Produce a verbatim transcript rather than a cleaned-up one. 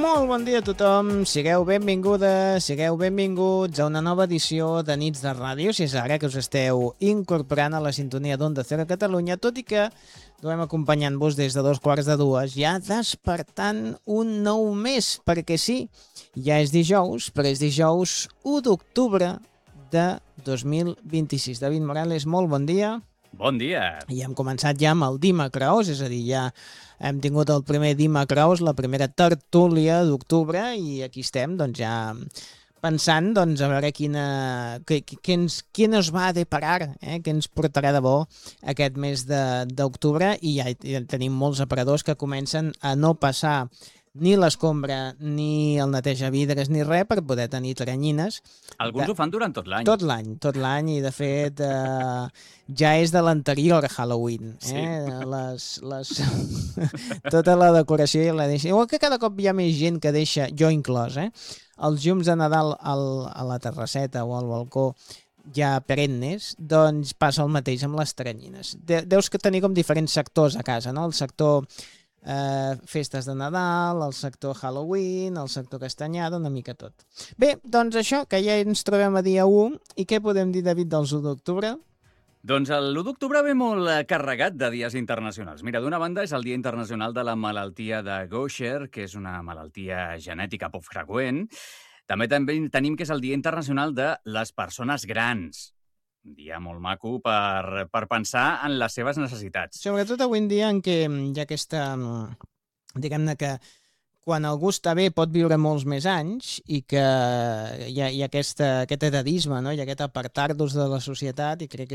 Molt bon dia a tothom, sigueu benvingudes, sigueu benvinguts a una nova edició de Nits de Ràdio, si és ara que us esteu incorporant a la sintonia d'Onda Cero Catalunya, tot i que duem acompanyant-vos des de dos quarts de dues, ja despertant un nou mes, perquè sí, ja és dijous, però és dijous u d'octubre de dos mil vint-i-sis. David Morales, molt bon dia. Bon dia. I hem començat ja amb el Dimacrous, és a dir, ja hem tingut el primer Dimacrous, la primera tertúlia d'octubre, i aquí estem, doncs ja pensant, doncs, a veure quina, què, què, ens, què ens va deparar, eh? Què ens portarà de bo aquest mes d'octubre, i ja, ja tenim molts aparadors que comencen a no passar ni l'escombra, ni el neteja vidres, ni res, per poder tenir teranyines. Alguns de... ho fan durant tot l'any. Tot l'any, tot l'any, i de fet eh, ja és de l'anterior Halloween. Eh? Sí. Les, les... Tota la decoració ja la deixa. Igual que cada cop hi ha més gent que deixa, jo inclòs, eh? els llums de Nadal al, a la terrasseta o al balcó ja perennes, doncs passa el mateix amb les teranyines. De, deus que tenir com diferents sectors a casa, no? El sector Uh, festes de Nadal, el sector Halloween, el sector castanyada, una mica tot. Bé, doncs això, que ja ens trobem a dia u, i què podem dir, David, dels u d'octubre? Doncs l'u d'octubre ve molt carregat de dies internacionals. Mira, d'una banda és el Dia Internacional de la Malaltia de Gaucher, que és una malaltia genètica poc freqüent. També, també tenim que és el Dia Internacional de les Persones Grans. Un dia molt maco per, per pensar en les seves necessitats. Sobretot avui en dia en què hi ha aquesta, diguem-ne que quan algú està bé pot viure molts més anys i que hi ha, hi ha aquesta, aquest edadisme, no? Hi ha aquest apartar-nos de la societat, i crec que